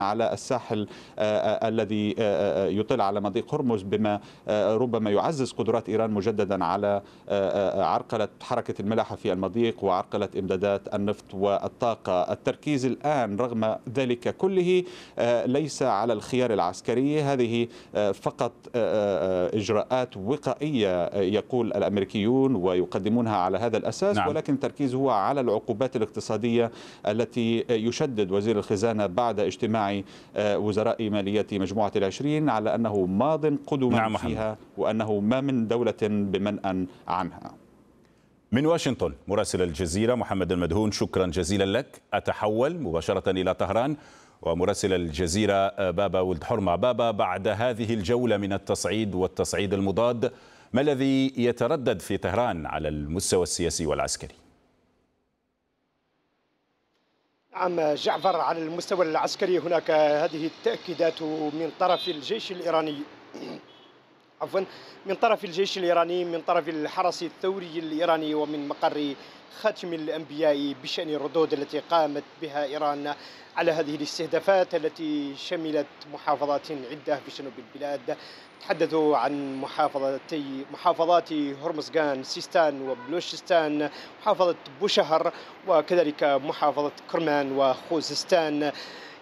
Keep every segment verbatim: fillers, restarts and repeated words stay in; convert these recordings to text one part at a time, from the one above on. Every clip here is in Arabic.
على الساحل الذي يطل على مضيق هرمز، بما ربما يعزز قدرات إيران مجددا على عرقلة حركة الملاحة في المضيق وعرقلة إمدادات النفط والطاقة. التركيز الآن رغم ذلك كله ليس على الخيار العسكري، هذه فقط إجراءات وقائية يقول الأمريكيون ويقدمونها على هذا الأساس. نعم. ولكن التركيز هو على العقوبات الاقتصادية التي يشدد وزير الخزانة بعد اجتماع وزراء مالية مجموعة العشرين على أنه ماض قدما نعم فيها، وأنه ما من دولة بمنأى عنها. من واشنطن مراسل الجزيرة محمد المدهون، شكرا جزيلا لك. أتحول مباشرة إلى طهران ومراسل الجزيرة بابا ولد حرمة. بابا، بعد هذه الجولة من التصعيد والتصعيد المضاد، ما الذي يتردد في طهران على المستوى السياسي والعسكري؟ نعم جعفر، على المستوى العسكري هناك هذه التأكيدات من طرف الجيش الإيراني عفوا من طرف الجيش الإيراني، من طرف الحرس الثوري الإيراني، ومن مقر خاتم الأنبياء بشأن الردود التي قامت بها إيران على هذه الاستهدافات التي شملت محافظات عدة في جنوب البلاد. تحدثوا عن محافظتي محافظات هرمزغان، سيستان وبلوشستان، محافظة بوشهر، وكذلك محافظة كرمان وخوزستان.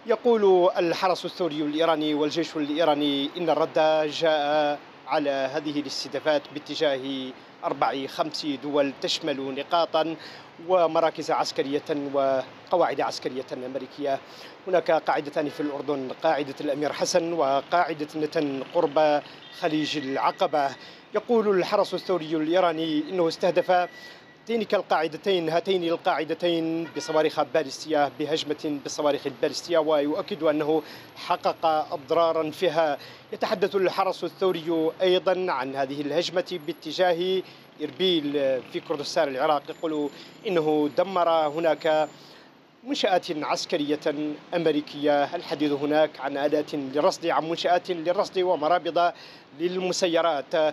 يقول الحرس الثوري الإيراني والجيش الإيراني إن الرد جاء على هذه الاستهدافات باتجاه أربع خمس دول تشمل نقاطا ومراكز عسكرية وقواعد عسكرية أمريكية. هناك قاعدتان في الأردن، قاعدة الأمير حسن وقاعدة نتن قرب خليج العقبة. يقول الحرس الثوري الإيراني إنه استهدف تلك القاعدتين هاتين القاعدتين بصواريخ باليستية، بهجمة بالصواريخ الباليستية، ويؤكد أنه حقق أضرارا فيها. يتحدث الحرس الثوري أيضا عن هذه الهجمة باتجاه إربيل في كردستان العراق. يقول إنه دمر هناك منشآت عسكرية أمريكية. الحديث هناك عن آلات للرصد، عن منشآت للرصد ومرابط للمسيرات.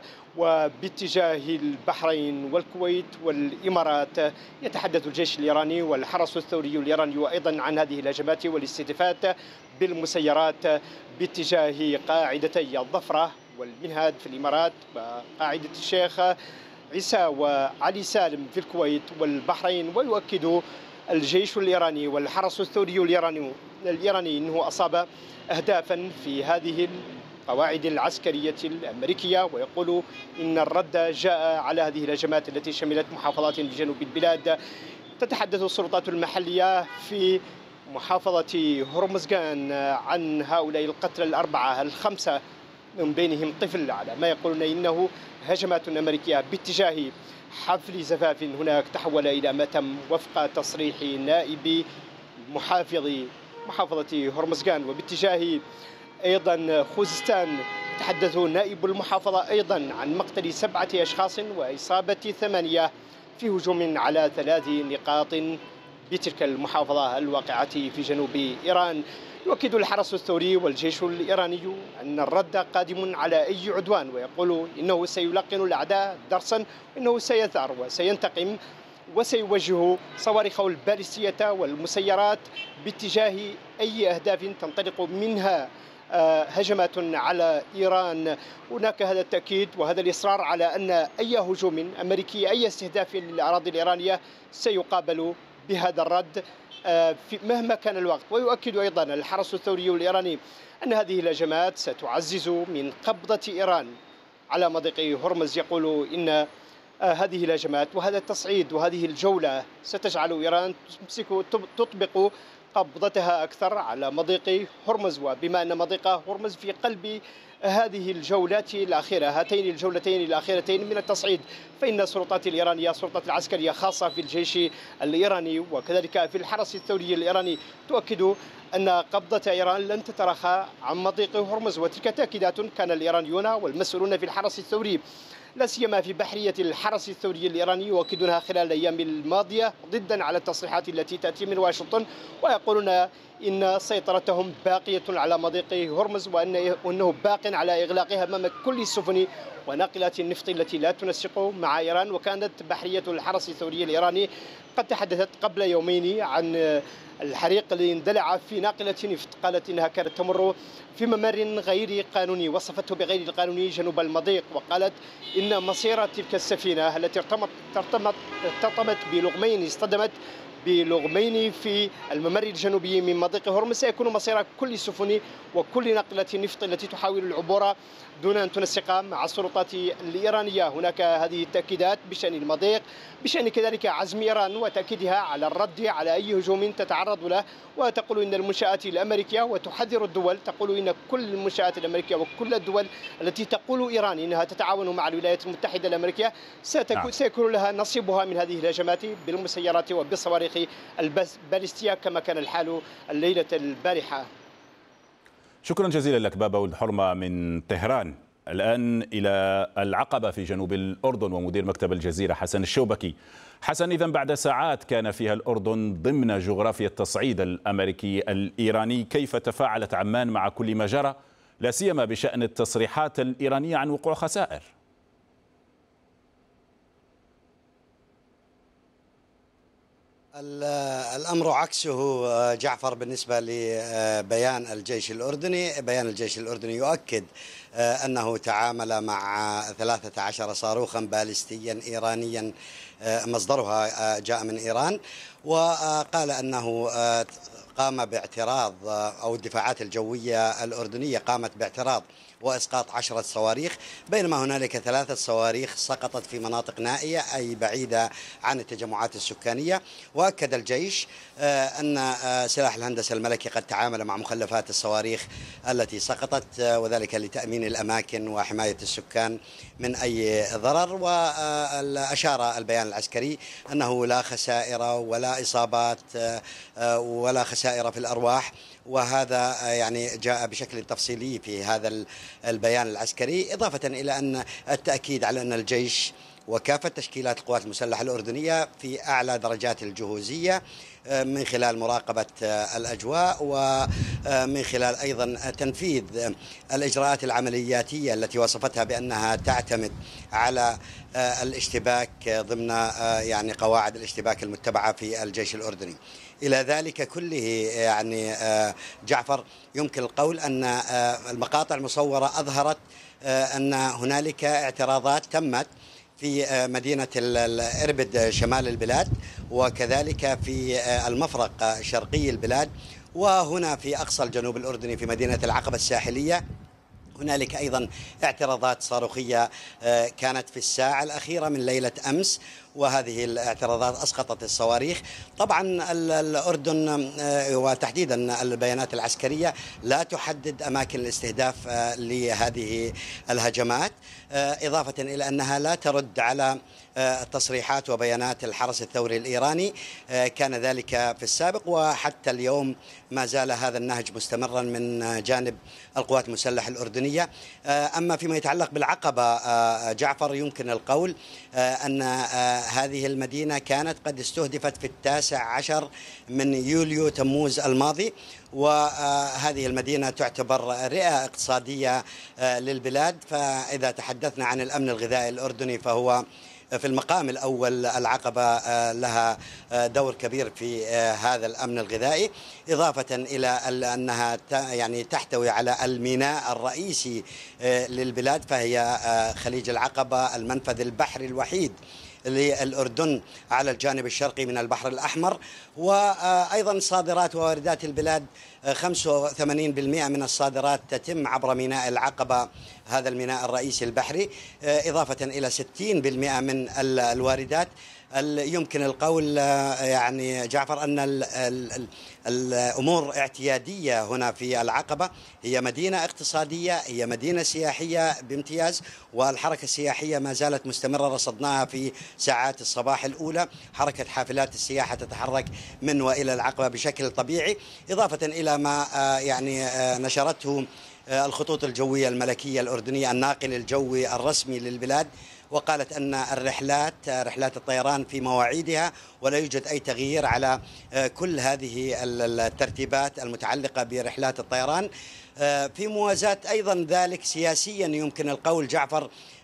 وباتجاه البحرين والكويت والإمارات يتحدث الجيش الإيراني والحرس الثوري الإيراني أيضا عن هذه الهجمات والاستهدافات بالمسيرات باتجاه قاعدتي الظفرة والمنهاد في الإمارات، وقاعدة الشيخ عيسى وعلي سالم في الكويت والبحرين. ويؤكد الجيش الإيراني والحرس الثوري الإيراني الإيراني أنه أصاب أهدافا في هذه القواعد العسكرية الأمريكية، ويقول إن الرد جاء على هذه الهجمات التي شملت محافظات في جنوب البلاد. تتحدث السلطات المحلية في محافظة هرمزغان عن هؤلاء القتلى الأربعة، الخمسة من بينهم طفل، على ما يقولون إنه هجمات أمريكية باتجاه حفل زفاف هناك تحول إلى متم وفق تصريح نائب محافظ محافظة هرمزغان. وباتجاه أيضا خوزستان تحدث نائب المحافظة أيضا عن مقتل سبعة أشخاص وإصابة ثمانية في هجوم على ثلاث نقاط بتلك المحافظة الواقعة في جنوب إيران. يؤكد الحرس الثوري والجيش الإيراني أن الرد قادم على أي عدوان، ويقول إنه سيلقن الأعداء درسا، إنه سيثأر وسينتقم وسيوجه صواريخه الباليستية والمسيرات باتجاه أي أهداف تنطلق منها هجمات على إيران. هناك هذا التأكيد وهذا الإصرار على أن أي هجوم أمريكي، أي استهداف للأراضي الإيرانية سيقابل بهذا الرد مهما كان الوقت. ويؤكد أيضا الحرس الثوري الإيراني أن هذه الهجمات ستعزز من قبضة إيران على مضيق هرمز. يقول إن هذه الهجمات وهذا التصعيد وهذه الجولة ستجعل إيران تطبق قبضتها أكثر على مضيق هرمز. وبما أن مضيق هرمز في قلب هذه الجولات الأخيرة، هاتين الجولتين الأخيرتين من التصعيد، فإن السلطات الإيرانية، السلطات العسكرية خاصة في الجيش الإيراني وكذلك في الحرس الثوري الإيراني تؤكد أن قبضة إيران لن تتراخى عن مضيق هرمز. وتلك تأكيدات كان الإيرانيون والمسؤولون في الحرس الثوري لا سيما في بحرية الحرس الثوري الإيراني يؤكدونها خلال الأيام الماضية ضدا على التصريحات التي تأتي من واشنطن، ويقولون إن سيطرتهم باقية على مضيق هرمز وأنه باق على إغلاقها أمام كل السفن وناقلات النفط التي لا تنسق مع إيران. وكانت بحرية الحرس الثوري الإيراني قد تحدثت قبل يومين عن الحريق اللي اندلع في ناقلة نفط قالت إنها كانت تمر في ممر غير قانوني، وصفته بغير القانوني جنوب المضيق، وقالت إن مسيرة تلك السفينة التي ارتمت ارتمت ارتطمت بلغمين اصطدمت بلغمين في الممر الجنوبي من مضيق هرمز سيكون مصير كل السفن وكل نقلة نفط التي تحاول العبور دون أن تنسق مع السلطات الإيرانية. هناك هذه التأكيدات بشأن المضيق، بشأن كذلك عزم إيران وتأكيدها على الرد على أي هجوم تتعرض له، وتقول إن المنشآت الأمريكية وتحذر الدول، تقول إن كل المنشآت الأمريكية وكل الدول التي تقول إيران إنها تتعاون مع الولايات المتحدة الأمريكية نعم. سيكون لها نصيبها من هذه الهجمات بالمسيرات وبالصواريخ البالستية كما كان الحال الليلة البارحة. شكرا جزيلا لك بابا ولد حرمة من طهران. الآن إلى العقبة في جنوب الأردن ومدير مكتب الجزيرة حسن الشوبكي. حسن، إذن بعد ساعات كان فيها الأردن ضمن جغرافيا التصعيد الأمريكي الإيراني، كيف تفاعلت عمان مع كل ما جرى، لا سيما بشأن التصريحات الإيرانية عن وقوع خسائر؟ الأمر عكسه جعفر بالنسبة لبيان الجيش الأردني. بيان الجيش الأردني يؤكد أنه تعامل مع ثلاثة عشر صاروخا باليستيا إيرانيا مصدرها جاء من إيران، وقال أنه قام باعتراض أو الدفاعات الجوية الأردنية قامت باعتراض وإسقاط عشرة صواريخ، بينما هنالك ثلاثة صواريخ سقطت في مناطق نائية أي بعيدة عن التجمعات السكانية. وأكد الجيش أن سلاح الهندسة الملكي قد تعامل مع مخلفات الصواريخ التي سقطت، وذلك لتأمين الأماكن وحماية السكان من أي ضرر. وأشار البيان العسكري أنه لا خسائر ولا إصابات ولا خسائر في الأرواح، وهذا يعني جاء بشكل تفصيلي في هذا البيان العسكري، إضافة إلى أن التأكيد على أن الجيش وكافة تشكيلات القوات المسلحة الأردنية في أعلى درجات الجهوزية من خلال مراقبة الأجواء ومن خلال أيضا تنفيذ الإجراءات العملياتية التي وصفتها بأنها تعتمد على الاشتباك ضمن يعني قواعد الاشتباك المتبعة في الجيش الأردني. إلى ذلك كله يعني جعفر يمكن القول أن المقاطع المصورة أظهرت أن هنالك اعتراضات تمت في مدينة الإربد شمال البلاد، وكذلك في المفرق شرقي البلاد، وهنا في أقصى الجنوب الأردني في مدينة العقبة الساحلية. هنالك أيضا اعتراضات صاروخية كانت في الساعة الأخيرة من ليلة أمس، وهذه الاعتراضات أسقطت الصواريخ. طبعا الأردن وتحديدا البيانات العسكرية لا تحدد أماكن الاستهداف لهذه الهجمات، إضافة إلى أنها لا ترد على تصريحات وبيانات الحرس الثوري الإيراني، كان ذلك في السابق وحتى اليوم ما زال هذا النهج مستمرا من جانب القوات المسلحة الأردنية. أما فيما يتعلق بالعقبة جعفر يمكن القول أن هذه المدينة كانت قد استهدفت في التاسع عشر من يوليو تموز الماضي، وهذه المدينة تعتبر رئة اقتصادية للبلاد. فإذا تحدثنا عن الأمن الغذائي الأردني فهو في المقام الأول. العقبة لها دور كبير في هذا الأمن الغذائي، إضافة إلى أنها يعني تحتوي على الميناء الرئيسي للبلاد، فهي خليج العقبة المنفذ البحري الوحيد للأردن على الجانب الشرقي من البحر الأحمر. وأيضا صادرات وواردات البلاد خمسة وثمانين بالمئة من الصادرات تتم عبر ميناء العقبة، هذا الميناء الرئيسي البحري، إضافة إلى ستين بالمئة من الواردات. يمكن القول يعني جعفر أن الأمور اعتيادية هنا في العقبة. هي مدينة اقتصادية، هي مدينة سياحية بامتياز، والحركة السياحية ما زالت مستمرة، رصدناها في ساعات الصباح الأولى. حركة حافلات السياحة تتحرك من وإلى العقبة بشكل طبيعي، إضافة إلى ما يعني نشرته الخطوط الجوية الملكية الأردنية الناقل الجوي الرسمي للبلاد، وقالت أن الرحلات رحلات الطيران في مواعيدها ولا يوجد أي تغيير على كل هذه الترتيبات المتعلقة برحلات الطيران. في موازاة أيضا ذلك سياسيا يمكن القول جعفر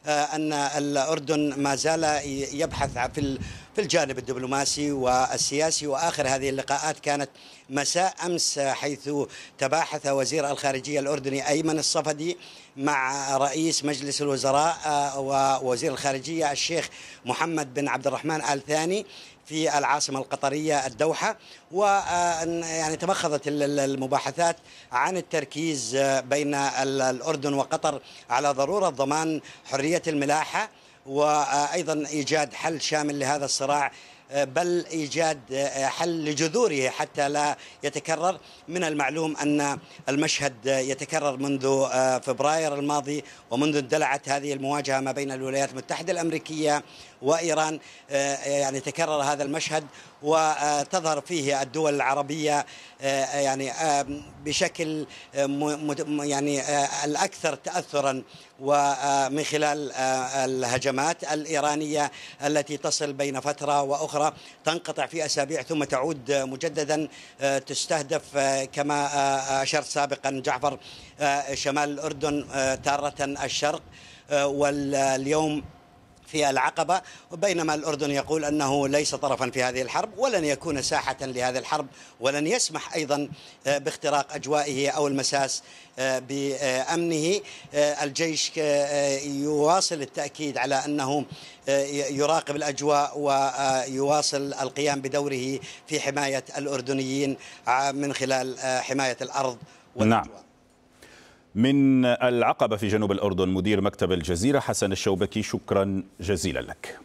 أن الأردن ما زال يبحث في في الجانب الدبلوماسي والسياسي. وآخر هذه اللقاءات كانت مساء أمس، حيث تباحث وزير الخارجية الأردني أيمن الصفدي مع رئيس مجلس الوزراء ووزير الخارجية الشيخ محمد بن عبد الرحمن آل ثاني في العاصمة القطرية الدوحة. ويعني تمخضت المباحثات عن التركيز بين الأردن وقطر على ضرورة ضمان حرية الملاحة، وأيضا إيجاد حل شامل لهذا الصراع، بل إيجاد حل لجذوره حتى لا يتكرر. من المعلوم أن المشهد يتكرر منذ فبراير الماضي، ومنذ اندلعت هذه المواجهة ما بين الولايات المتحدة الأمريكية وإيران، يعني تكرر هذا المشهد، وتظهر فيه الدول العربية يعني بشكل يعني الأكثر تأثرا، ومن خلال الهجمات الإيرانية التي تصل بين فترة وأخرى، تنقطع في أسابيع ثم تعود مجددا، تستهدف كما أشرت سابقا جعفر شمال الأردن، تارة الشرق، واليوم في العقبة. وبينما الأردن يقول أنه ليس طرفا في هذه الحرب، ولن يكون ساحة لهذه الحرب، ولن يسمح أيضا باختراق أجوائه أو المساس بأمنه. الجيش يواصل التأكيد على أنه يراقب الأجواء ويواصل القيام بدوره في حماية الأردنيين من خلال حماية الأرض والأجواء. نعم. من العقبة في جنوب الأردن مدير مكتب الجزيرة حسن الشوبكي، شكرا جزيلا لك.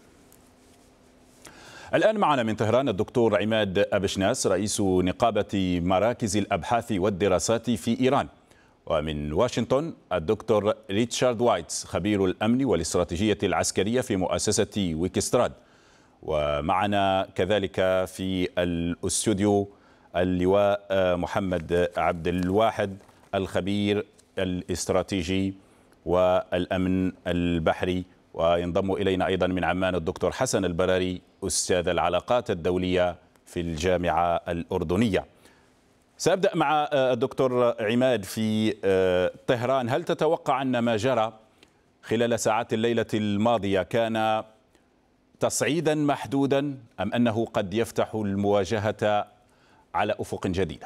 الآن معنا من طهران الدكتور عماد أبشناس رئيس نقابة مراكز الأبحاث والدراسات في إيران، ومن واشنطن الدكتور ريتشارد وايتس خبير الأمن والاستراتيجية العسكرية في مؤسسة ويكستراد، ومعنا كذلك في الاستوديو اللواء محمد عبد الواحد الخبير الاستراتيجي والأمن البحري، وينضم إلينا أيضا من عمان الدكتور حسن البراري أستاذ العلاقات الدولية في الجامعة الأردنية. سأبدأ مع الدكتور عماد في طهران. هل تتوقع أن ما جرى خلال ساعات الليلة الماضية كان تصعيدا محدودا، أم أنه قد يفتح المواجهة على أفق جديدة؟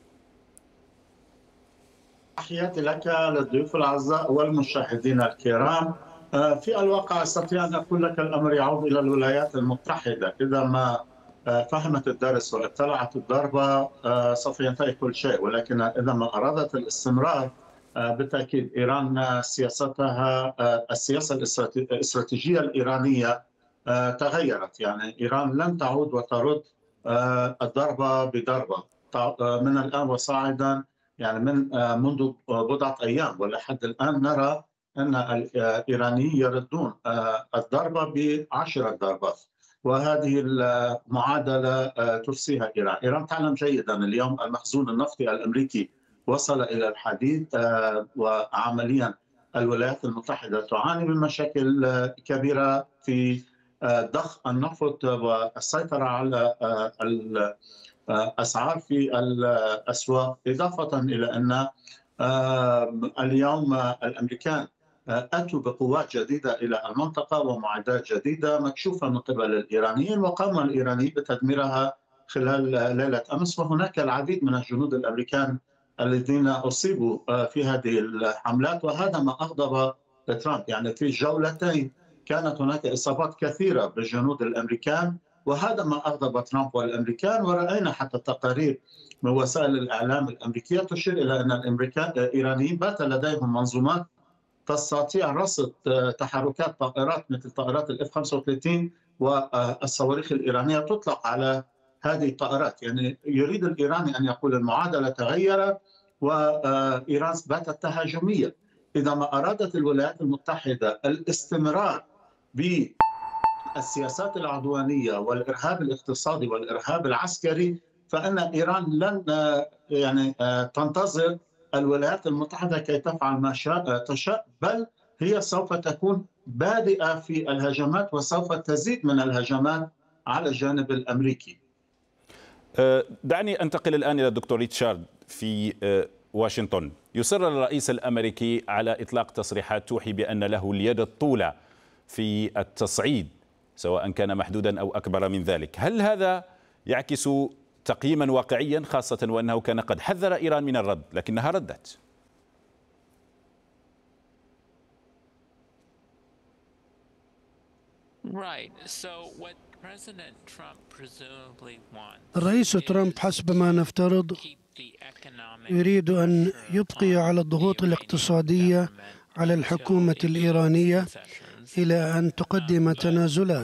تحياتي لك للضيوف الأعزاء والمشاهدين الكرام. في الواقع أستطيع أن أقول لك الأمر يعود إلى الولايات المتحدة. إذا ما فهمت الدرس واطلعت الضربة سوف ينتهي كل شيء، ولكن إذا ما أرادت الاستمرار بالتأكيد إيران سياستها، السياسة الاستراتيجية الإيرانية تغيرت. يعني إيران لن تعود وترد الضربة بضربة من الآن وصاعدا، يعني من منذ بضعة أيام ولحد الآن نرى أن الإيرانيين يردون الضربة بعشرة ضربات، وهذه المعادلة تفسيها إيران. إيران تعلم جيدا اليوم المخزون النفطي الأمريكي وصل إلى الحديد، وعمليا الولايات المتحدة تعاني من مشاكل كبيرة في ضخ النفط والسيطرة على الأسعار في الأسواق، إضافة إلى أن اليوم الأمريكان أتوا بقوات جديدة إلى المنطقة ومعدات جديدة مكشوفة من قبل الإيرانيين، وقام الإيرانيين بتدميرها خلال ليلة أمس. وهناك العديد من الجنود الأمريكان الذين أصيبوا في هذه الحملات، وهذا ما أغضب ترامب. يعني في جولتين كانت هناك إصابات كثيرة بالجنود الأمريكان، وهذا ما أغضب ترامب والأمريكان. ورأينا حتى تقارير من وسائل الإعلام الأمريكية تشير إلى أن الأمريكان الإيرانيين بات لديهم منظومات تستطيع رصد تحركات طائرات مثل طائرات الاف خمسة وثلاثين والصواريخ الإيرانية تطلق على هذه الطائرات. يعني يريد الإيراني أن يقول المعادلة تغيرت وإيران باتت تهاجمية. إذا ما أرادت الولايات المتحدة الاستمرار بالسياسات العدوانية والإرهاب الاقتصادي والإرهاب العسكري، فإن إيران لن يعني تنتظر الولايات المتحدة كي تفعل ما تشاء، بل هي سوف تكون بادئة في الهجمات وسوف تزيد من الهجمات على الجانب الأمريكي. دعني أنتقل الآن إلى الدكتور ريتشارد في واشنطن. يصر الرئيس الأمريكي على إطلاق تصريحات توحي بأن له اليد الطولى في التصعيد، سواء كان محدودا أو أكبر من ذلك. هل هذا يعكس تقييما واقعيا، خاصة وأنه كان قد حذر إيران من الرد لكنها ردت؟ الرئيس ترامب حسب ما نفترض يريد أن يبقي على الضغوط الاقتصادية على الحكومة الإيرانية إلى أن تقدم تنازلات،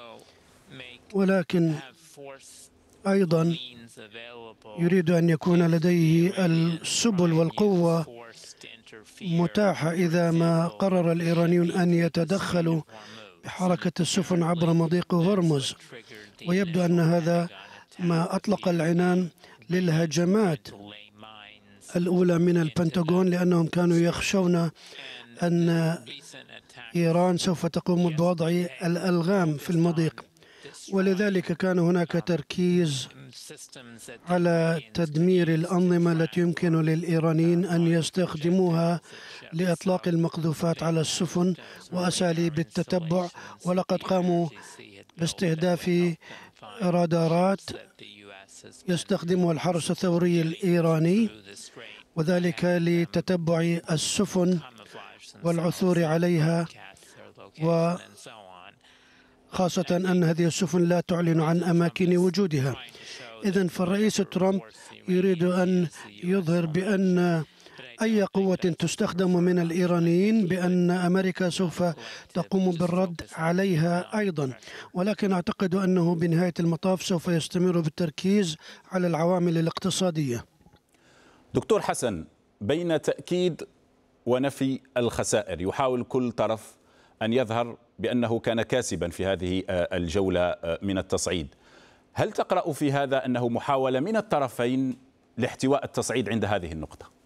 ولكن أيضا يريد أن يكون لديه السبل والقوة متاحة إذا ما قرر الإيرانيون أن يتدخلوا بحركة السفن عبر مضيق هرمز. ويبدو أن هذا ما أطلق العنان للهجمات الأولى من البنتاغون، لأنهم كانوا يخشون أن إيران سوف تقوم بوضع الألغام في المضيق، ولذلك كان هناك تركيز على تدمير الأنظمة التي يمكن للإيرانيين أن يستخدموها لإطلاق المقذوفات على السفن وأساليب التتبع. ولقد قاموا باستهداف رادارات يستخدمها الحرس الثوري الإيراني، وذلك لتتبع السفن والعثور عليها، وخاصة أن هذه السفن لا تعلن عن أماكن وجودها. إذن فالرئيس ترامب يريد أن يظهر بأن أي قوة تستخدم من الإيرانيين بأن أمريكا سوف تقوم بالرد عليها أيضا، ولكن أعتقد أنه بنهاية المطاف سوف يستمر بالتركيز على العوامل الاقتصادية. دكتور حسن، بين تأكيد ونفي الخسائر يحاول كل طرف أن يظهر بأنه كان كاسبا في هذه الجولة من التصعيد. هل تقرأ في هذا أنه محاولة من الطرفين لاحتواء التصعيد عند هذه النقطة؟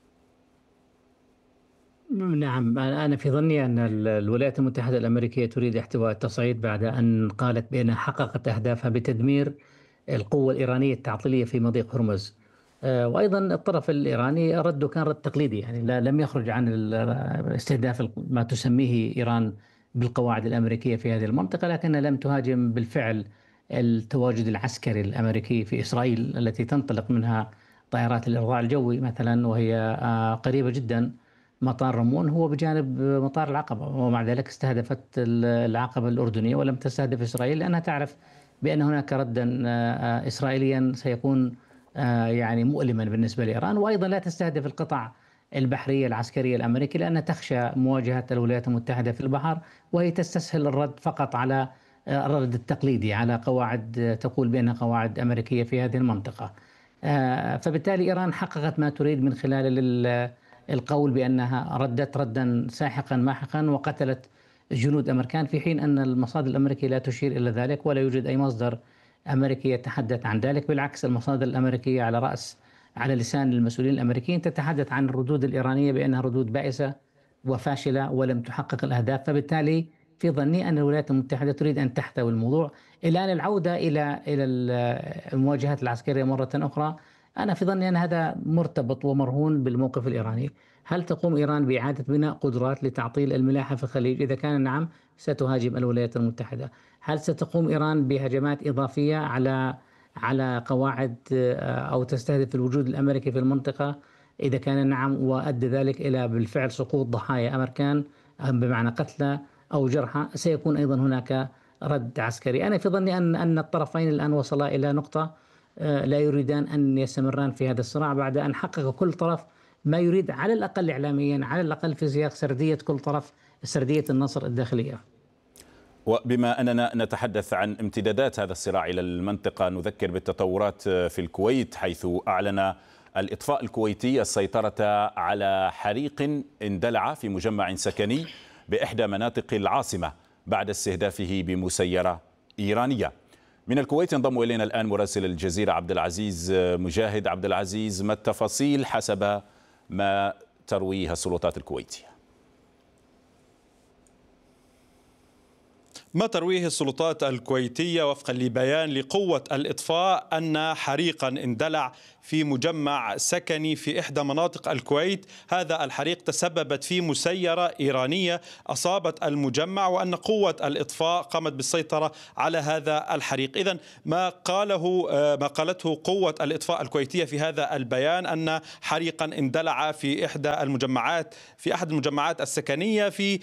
نعم، أنا في ظني أن الولايات المتحدة الأمريكية تريد احتواء التصعيد بعد أن قالت بأنها حققت أهدافها بتدمير القوة الإيرانية التعطيلية في مضيق هرمز. وأيضا الطرف الإيراني رده كان رد تقليدي، يعني لا لم يخرج عن استهداف ما تسميه إيران بالقواعد الأمريكية في هذه المنطقة، لكنها لم تهاجم بالفعل التواجد العسكري الأمريكي في إسرائيل التي تنطلق منها طائرات الإرضاء الجوي مثلا، وهي قريبة جدا. مطار رمون هو بجانب مطار العقبة، ومع ذلك استهدفت العقبة الأردنية ولم تستهدف إسرائيل، لأنها تعرف بأن هناك ردا إسرائيليا سيكون يعني مؤلما بالنسبة لإيران. وأيضا لا تستهدف القطع البحرية العسكرية الأمريكية لأنها تخشى مواجهة الولايات المتحدة في البحر، وهي تستسهل الرد فقط على الرد التقليدي على قواعد تقول بأنها قواعد أمريكية في هذه المنطقة. فبالتالي إيران حققت ما تريد من خلال القول بأنها ردت ردا ساحقا ماحقا وقتلت جنود أمريكان، في حين أن المصادر الأمريكية لا تشير إلى ذلك، ولا يوجد أي مصدر أمريكي يتحدث عن ذلك. بالعكس، المصادر الأمريكية على رأس على لسان المسؤولين الأمريكيين تتحدث عن الردود الإيرانية بأنها ردود بائسة وفاشلة ولم تحقق الأهداف. فبالتالي في ظني أن الولايات المتحدة تريد أن تحتوي الموضوع إلى أن العودة إلى إلى المواجهات العسكرية مرة أخرى. أنا في ظني أن هذا مرتبط ومرهون بالموقف الإيراني. هل تقوم إيران بإعادة بناء قدرات لتعطيل الملاحة في الخليج؟ إذا كان نعم ستهاجم الولايات المتحدة. هل ستقوم إيران بهجمات إضافية على على قواعد أو تستهدف الوجود الأمريكي في المنطقة؟ إذا كان نعم وأدى ذلك إلى بالفعل سقوط ضحايا أمريكان بمعنى قتلى أو جرحى، سيكون أيضا هناك رد عسكري. أنا في ظني أن أن الطرفين الآن وصلا إلى نقطة لا يريدان أن يستمران في هذا الصراع بعد أن حقق كل طرف ما يريد، على الأقل إعلاميا، على الأقل في سياق سردية كل طرف، سردية النصر الداخلية. وبما أننا نتحدث عن امتدادات هذا الصراع إلى المنطقة، نذكر بالتطورات في الكويت، حيث أعلن الإطفاء الكويتي السيطرة على حريق اندلع في مجمع سكني بإحدى مناطق العاصمة بعد استهدافه بمسيرة إيرانية. من الكويت ينضم إلينا الآن مراسل الجزيرة عبد العزيز مجاهد. عبد العزيز، ما التفاصيل حسب ما ترويه السلطات الكويتية؟ ما ترويه السلطات الكويتية وفقا لبيان لقوة الإطفاء أن حريقا اندلع في مجمع سكني في إحدى مناطق الكويت. هذا الحريق تسببت فيه مسيرة إيرانية أصابت المجمع، وأن قوة الإطفاء قامت بالسيطرة على هذا الحريق. إذن ما قاله ما قالته قوة الإطفاء الكويتية في هذا البيان أن حريقا اندلع في إحدى المجمعات في أحد المجمعات السكنية في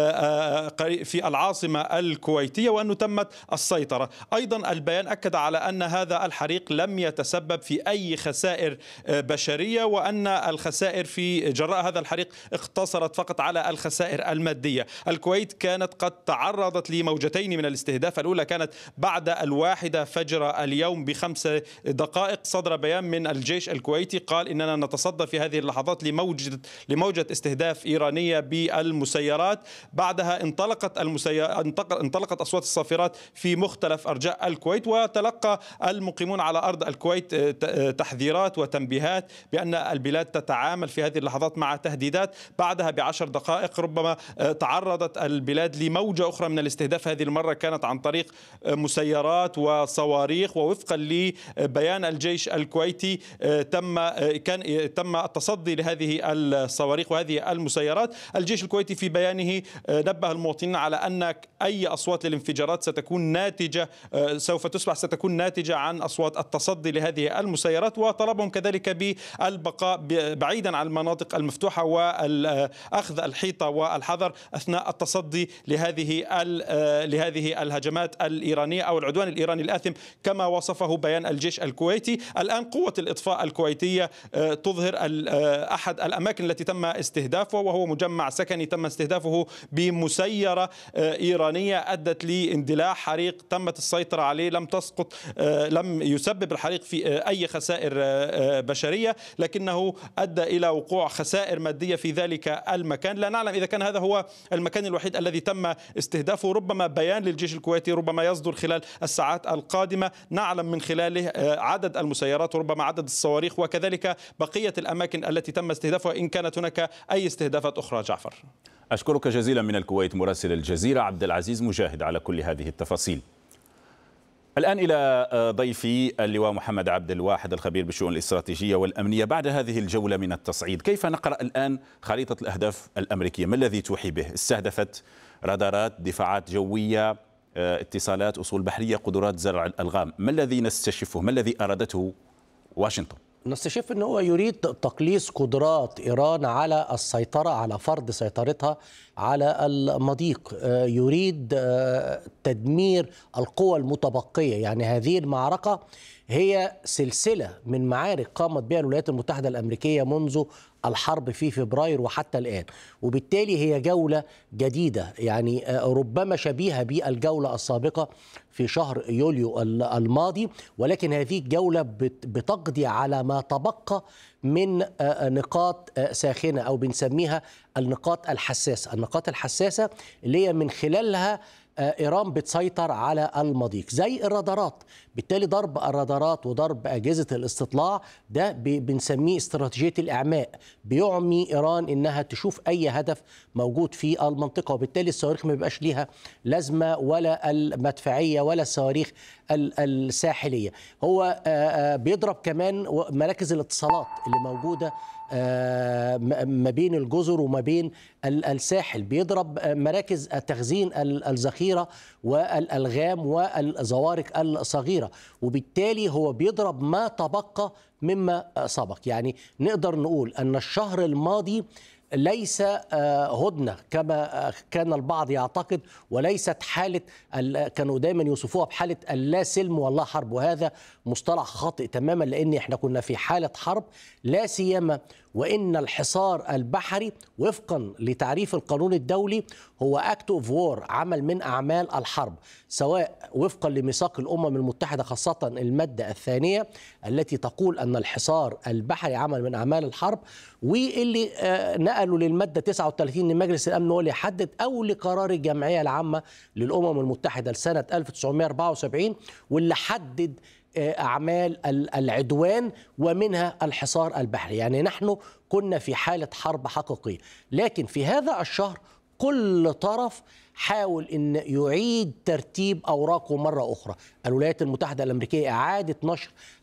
في العاصمة الكويتية، وأنه تمت السيطرة. أيضا البيان أكد على أن هذا الحريق لم يتسبب في أي خسائر بشرية، وأن الخسائر في جراء هذا الحريق اقتصرت فقط على الخسائر المادية. الكويت كانت قد تعرضت لموجتين من الاستهداف، الأولى كانت بعد الواحدة فجر اليوم بخمس دقائق. صدر بيان من الجيش الكويتي قال إننا نتصدى في هذه اللحظات لموجة لموجة استهداف إيرانية بالمسيرات. بعدها انطلقت المسيرات انطلقت أصوات الصافرات في مختلف أرجاء الكويت، وتلقى المقيمون على أرض الكويت تحذيرات وتنبيهات بأن البلاد تتعامل في هذه اللحظات مع تهديدات. بعدها بعشر دقائق ربما تعرضت البلاد لموجة أخرى من الاستهداف، هذه المرة كانت عن طريق مسيرات وصواريخ. ووفقا لبيان الجيش الكويتي تم كان تم التصدي لهذه الصواريخ وهذه المسيرات. الجيش الكويتي في بيانه نبه المواطنين على أن أي أصوات للانفجارات ستكون ناتجة سوف تصبح ستكون ناتجة عن أصوات التصدي لهذه المسيرات، وطلبهم كذلك بالبقاء بعيدا عن المناطق المفتوحة وأخذ الحيطة والحذر أثناء التصدي لهذه لهذه الهجمات الإيرانية أو العدوان الإيراني الآثم كما وصفه بيان الجيش الكويتي. الآن قوة الإطفاء الكويتية تظهر أحد الأماكن التي تم استهدافه، وهو مجمع سكني تم استهدافه بمسيرة إيرانية أدت لاندلاع حريق تمت السيطرة عليه. لم تسقط لم يسبب الحريق في أي خسائر بشرية، لكنه أدى إلى وقوع خسائر مادية في ذلك المكان. لا نعلم إذا كان هذا هو المكان الوحيد الذي تم استهدافه. ربما بيان للجيش الكويتي ربما يصدر خلال الساعات القادمة نعلم من خلاله عدد المسيرات وربما عدد الصواريخ وكذلك بقية الأماكن التي تم استهدافها إن كانت هناك أي استهدافات أخرى. جعفر، أشكرك جزيلا من الكويت مراسل الجزيرة عبد العزيز مجاهد على كل هذه التفاصيل. الآن إلى ضيفي اللواء محمد عبد الواحد الخبير بالشؤون الاستراتيجية والأمنية. بعد هذه الجولة من التصعيد كيف نقرأ الآن خريطة الأهداف الأمريكية؟ ما الذي توحي به؟ استهدفت رادارات، دفاعات جوية، اتصالات، أصول بحرية، قدرات زرع الألغام. ما الذي نستشفه؟ ما الذي أرادته واشنطن؟ نستشف أنه يريد تقليص قدرات إيران على السيطرة على فرض سيطرتها على المضيق، يريد تدمير القوى المتبقية. يعني هذه المعركة هي سلسلة من معارك قامت بها الولايات المتحدة الأمريكية منذ الحرب في فبراير وحتى الآن، وبالتالي هي جولة جديدة يعني ربما شبيهة بالجولة السابقة في شهر يوليو الماضي، ولكن هذه الجولة بتقضي على ما تبقى من نقاط ساخنة أو بنسميها النقاط الحساسة. النقاط الحساسة اللي هي من خلالها إيران بتسيطر على المضيق زي الرادارات. بالتالي ضرب الرادارات وضرب أجهزة الاستطلاع ده بنسميه استراتيجية الإعماء، بيعمي إيران إنها تشوف أي هدف موجود في المنطقة، وبالتالي الصواريخ ما بيبقاش ليها لازمة ولا المدفعية ولا الصواريخ الساحلية. هو بيضرب كمان مراكز الاتصالات اللي موجودة ما بين الجزر وما بين الساحل، بيضرب مراكز تخزين الذخيرة والألغام والزوارق الصغيرة، وبالتالي هو بيضرب ما تبقى مما سبق. يعني نقدر نقول أن الشهر الماضي ليس هدنة كما كان البعض يعتقد، وليست حالة كانوا دايما يوصفوها بحالة اللا سلم والله حرب، وهذا مصطلح خاطئ تماما، لأن احنا كنا في حالة حرب، لا سيما وإن الحصار البحري وفقا لتعريف القانون الدولي هو أكت أوف وور، عمل من أعمال الحرب، سواء وفقا لميثاق الأمم المتحدة خاصة المادة الثانية التي تقول أن الحصار البحري عمل من أعمال الحرب، واللي نقلوا للمادة تسعة وثلاثين لمجلس الأمن هو اللي يحدد، أو لقرار الجمعية العامة للأمم المتحدة لسنة ألف وتسعمائة وأربعة وسبعين واللي حدد أعمال العدوان ومنها الحصار البحري. يعني نحن كنا في حالة حرب حقيقية، لكن في هذا الشهر كل طرف حاول أن يعيد ترتيب أوراقه مرة أخرى. الولايات المتحدة الأمريكية أعادت نشر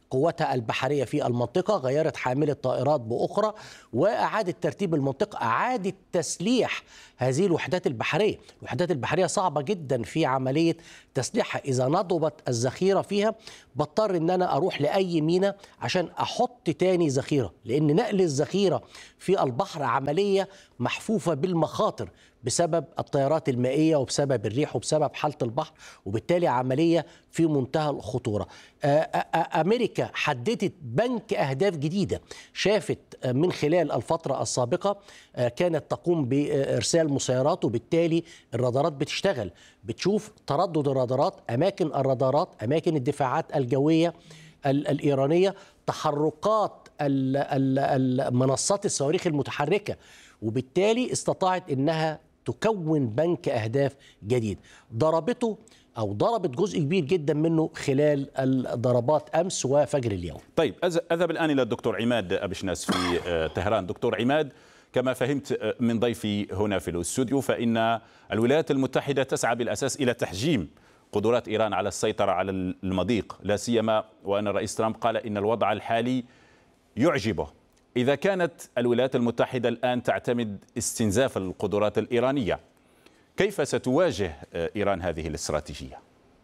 قوتها البحرية في المنطقة، غيرت حاملة طائرات بأخرى، وأعادت ترتيب المنطقة، أعادت تسليح هذه الوحدات البحرية. الوحدات البحرية صعبة جدا في عملية تسليحها، إذا نضبت الذخيرة فيها بضطر إن أنا أروح لأي ميناء عشان أحط تاني ذخيرة، لأن نقل الذخيرة في البحر عملية محفوفة بالمخاطر بسبب التيارات المائية وبسبب الريح وبسبب حالة البحر، وبالتالي عملية في منتهى الخطورة. أمريكا حددت بنك أهداف جديدة، شافت من خلال الفترة السابقة كانت تقوم بإرسال مسيرات، وبالتالي الرادارات بتشتغل، بتشوف تردد الرادارات، أماكن الرادارات، أماكن الدفاعات الجوية الإيرانية، تحركات منصات الصواريخ المتحركة، وبالتالي استطاعت أنها تكون بنك أهداف جديد ضربته أو ضربت جزء كبير جدا منه خلال الضربات أمس وفجر اليوم. طيب أذهب الآن إلى الدكتور عماد أبشناس في طهران. دكتور عماد، كما فهمت من ضيفي هنا في الاستوديو فإن الولايات المتحدة تسعى بالأساس إلى تحجيم قدرات إيران على السيطرة على المضيق، لا سيما وأن الرئيس ترامب قال إن الوضع الحالي يعجبه. إذا كانت الولايات المتحدة الآن تعتمد استنزاف القدرات الإيرانية، كيف ستواجه إيران هذه الاستراتيجية؟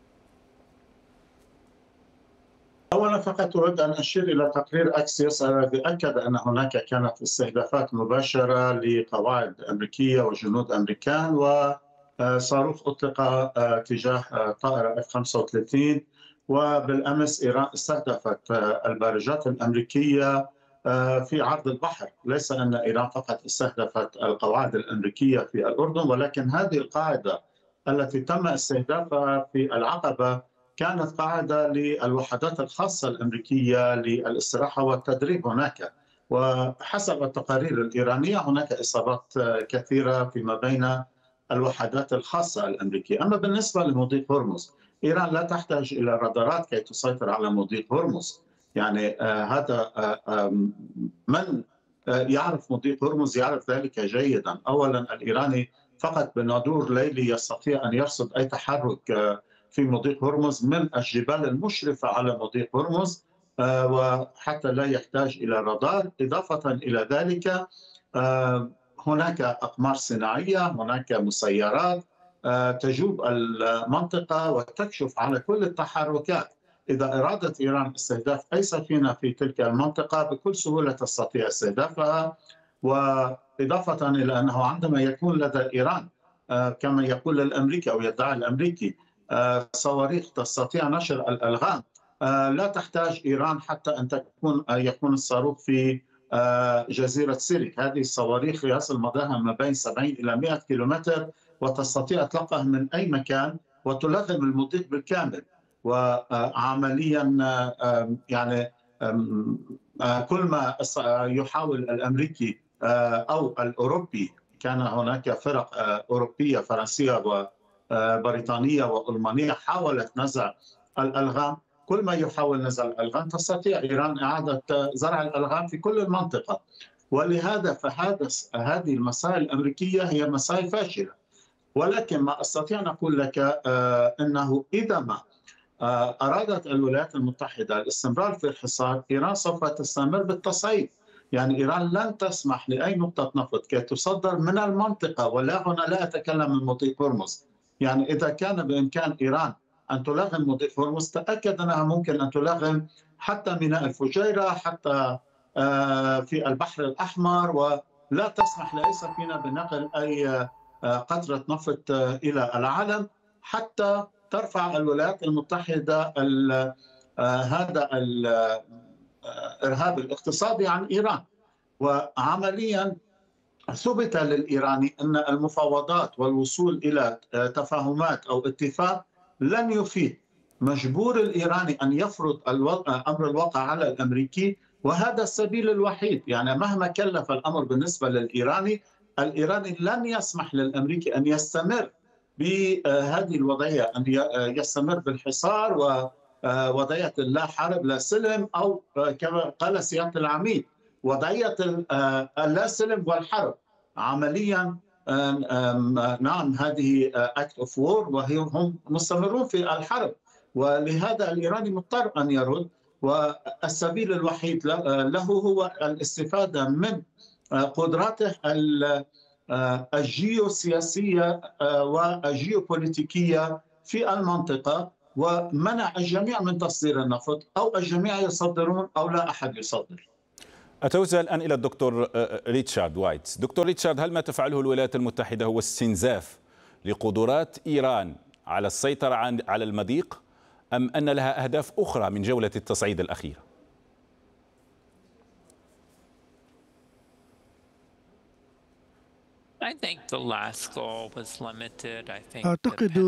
أولا فقط أريد أن أشير إلى تقرير أكسيوس الذي أكد أن هناك كانت استهدافات مباشرة لقواعد أمريكية وجنود أمريكان، وصاروخ أطلق تجاه طائرة إف خمسة وثلاثين، وبالأمس إيران استهدفت البارجات الأمريكية في عرض البحر. ليس أن إيران فقط استهدفت القواعد الأمريكية في الأردن، ولكن هذه القاعدة التي تم استهدافها في العقبة كانت قاعدة للوحدات الخاصة الأمريكية للاستراحة والتدريب هناك، وحسب التقارير الإيرانية هناك إصابات كثيرة فيما بين الوحدات الخاصة الأمريكية. أما بالنسبة لمضيق هرمز، إيران لا تحتاج إلى رادارات كي تسيطر على مضيق هرمز. يعني آه هذا آه آه من آه يعرف مضيق هرمز يعرف ذلك جيدا. أولا الإيراني فقط بنادور ليلي يستطيع أن يرصد أي تحرك آه في مضيق هرمز من الجبال المشرفة على مضيق هرمز، آه وحتى لا يحتاج إلى رادار. إضافة إلى ذلك آه هناك أقمار صناعية، هناك مسيرات آه تجوب المنطقة وتكشف على كل التحركات. إذا أرادت إيران استهداف أي سفينة في تلك المنطقة بكل سهولة تستطيع استهدافها. وإضافة إلى أنه عندما يكون لدى إيران كما يقول الأمريكي أو يدعي الأمريكي صواريخ تستطيع نشر الألغام، لا تحتاج إيران حتى أن تكون يكون الصاروخ في جزيرة سيرك. هذه الصواريخ يصل مداها ما بين سبعين إلى مئة كيلومتر، وتستطيع إطلاقها من أي مكان وتلغم المضيق بالكامل. وعمليا يعني كل ما يحاول الأمريكي أو الأوروبي، كان هناك فرق أوروبية فرنسية وبريطانية وألمانية حاولت نزع الألغام، كل ما يحاول نزع الألغام تستطيع إيران إعادة زرع الألغام في كل المنطقة. ولهذا فهذا هذه المسائل الأمريكية هي مسائل فاشلة. ولكن ما أستطيع أن أقول لك أنه إذا ما أرادت الولايات المتحدة الاستمرار في الحصار، إيران سوف تستمر بالتصعيد. يعني إيران لن تسمح لأي نقطة نفط كي تصدر من المنطقة، ولا هنا لا أتكلم من مضيق هرمز. يعني إذا كان بإمكان إيران أن تلغم مضيق هرمز، تأكد أنها ممكن أن تلغم حتى ميناء الفجيرة، حتى في البحر الأحمر، ولا تسمح لأي سفينة بنقل أي قطرة نفط إلى العالم حتى ترفع الولايات المتحدة هذا الإرهاب الاقتصادي عن إيران. وعمليا ثبت للإيراني أن المفاوضات والوصول إلى تفاهمات أو اتفاق لن يفيد. مجبور الإيراني أن يفرض أمر الواقع على الأمريكي، وهذا السبيل الوحيد. يعني مهما كلف الأمر بالنسبة للإيراني، الإيراني لن يسمح للأمريكي أن يستمر بهذه الوضعية، أن يستمر بالحصار ووضعية لا حرب لا سلم، أو كما قال سيادة العميد وضعية اللا سلم والحرب. عمليا نعم هذه أكت أوف وور، وهم مستمرون في الحرب، ولهذا الإيراني مضطر أن يرد. والسبيل الوحيد له هو الاستفادة من قدراته الجيوسياسية والجيوبوليتيكية في المنطقة، ومنع الجميع من تصدير النفط، أو الجميع يصدرون أو لا أحد يصدر. أتوجه الآن إلى الدكتور ريتشارد وايت. دكتور ريتشارد، هل ما تفعله الولايات المتحدة هو استنزاف لقدرات إيران على السيطرة على المضيق، أم أن لها أهداف أخرى من جولة التصعيد الأخيرة؟ أعتقد